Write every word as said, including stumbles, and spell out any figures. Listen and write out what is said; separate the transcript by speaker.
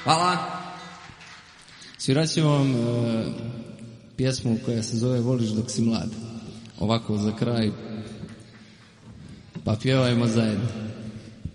Speaker 1: Hvala.
Speaker 2: Svirat ćemo vam e, pjesmu koja se zove Voliš dok si mlad. Ovako za kraj. Pa pjevajmo zajedno.